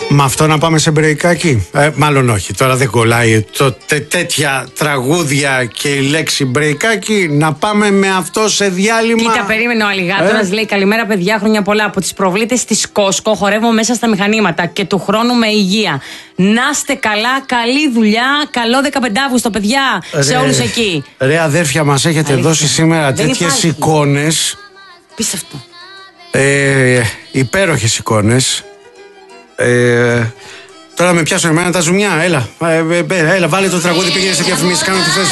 Με αυτό να πάμε σε μπρεϊκάκι. Μάλλον όχι, τώρα δεν κολλάει τέτοια τραγούδια και η λέξη μπρεϊκάκι. Να πάμε με αυτό σε διάλειμμα. Κοίτα, περίμενε ο Αλιγάτορας, λέει καλημέρα παιδιά, χρόνια πολλά. Από τις προβλήτες της Κόσκο χορεύω μέσα στα μηχανήματα και του χρόνου με υγεία. Να είστε καλά, καλή δουλειά, καλό 15 Αύγουστο παιδιά, σε όλους εκεί. Ρε αδέρφια, μας έχετε δώσει σήμερα τέτοιες εικόνες. Πίστευτο. Υπέροχες εικόνες. Τώρα με πιάσουν εμένα τα ζουμιά. Έλα, βάλε το τραγούδι, πήγαινε σε διαφημίσεις, κάνω τη θέση.